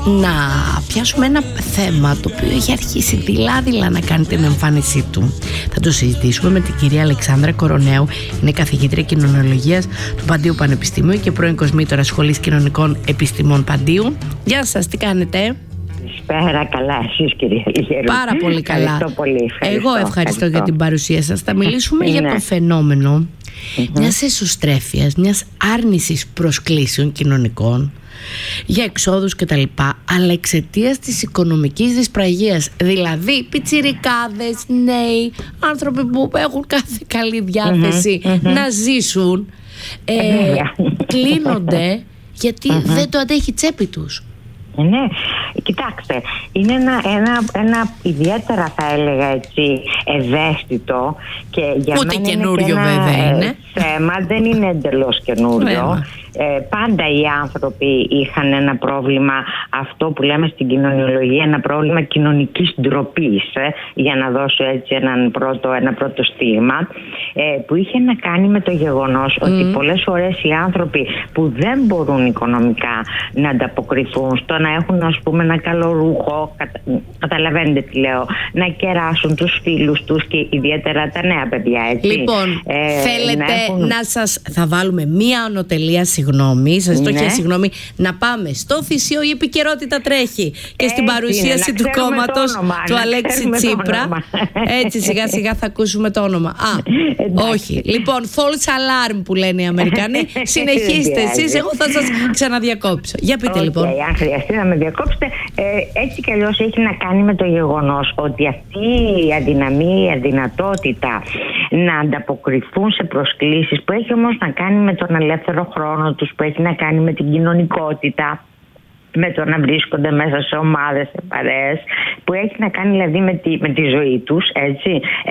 να πιάσουμε ένα θέμα το οποίο έχει αρχίσει δειλά-δειλά να κάνει την εμφάνισή του. Θα το συζητήσουμε με την κυρία Αλεξάνδρα Κορονέου. Είναι καθηγήτρια κοινωνιολογίας του Παντίου Πανεπιστημίου και πρώην κοσμήτωρα Σχολής Κοινωνικών Επιστημών Παντίου. Γεια σας, τι κάνετε? Καλησπέρα, καλά, εσείς κυρία Λιγερού? Πάρα πολύ καλά. Ευχαριστώ πολύ. Εγώ ευχαριστώ για την παρουσία σας. Θα μιλήσουμε για το φαινόμενο μιας εσωστρέφειας, μιας άρνησης προσκλήσεων κοινωνικών για εξόδους κτλ. Αλλά εξαιτίας της οικονομικής δυσπραγίας. Δηλαδή πιτσιρικάδες, νέοι, άνθρωποι που έχουν κάθε καλή διάθεση να ζήσουν, κλείνονται γιατί δεν το αντέχει η τσέπη τους. Ναι, κοιτάξτε, είναι ένα ιδιαίτερα, θα έλεγα έτσι, ευαίσθητο και για ούτε μένα καινούριο βέβαια είναι θέμα, δεν είναι εντελώς καινούριο. Πάντα οι άνθρωποι είχαν ένα πρόβλημα, αυτό που λέμε στην κοινωνιολογία, ένα πρόβλημα κοινωνικής ντροπής, για να δώσω έτσι ένα πρώτο στίγμα, που είχε να κάνει με το γεγονός ότι πολλές φορές οι άνθρωποι που δεν μπορούν οικονομικά να ανταποκριθούν στο να έχουν, ας πούμε, ένα καλό ρούχο, καταλαβαίνετε τι λέω, να κεράσουν τους φίλους τους και ιδιαίτερα τα νέα παιδιά, έτσι. Λοιπόν, θέλετε να σας, θα βάλουμε μία ανωτελεία, συγγνώμη, σας το είχα συγγνώμη, να πάμε στο Θησίο, η επικαιρότητα τρέχει και στην παρουσίαση του κόμματος του Αλέξη Τσίπρα. Έτσι σιγά σιγά θα ακούσουμε το όνομα. Όχι. Λοιπόν, false alarm που λένε οι Αμερικανοί. Συνεχίστε εσείς, εγώ θα σας ξαναδιακόψω. Για πείτε λοιπόν. Αν χρειαστεί να με διακόψετε, έτσι κι αλλιώς έχει να κάνει με το γεγονός ότι αυτή η αδυναμία, η αδυνατότητα να ανταποκριθούν σε προσκλήσεις, που έχει όμως να κάνει με τον ελεύθερο χρόνο τους, που έχει να κάνει με την κοινωνικότητα, με το να βρίσκονται μέσα σε ομάδες, σε παρέες, που έχει να κάνει δηλαδή με τη ζωή τους, έτσι.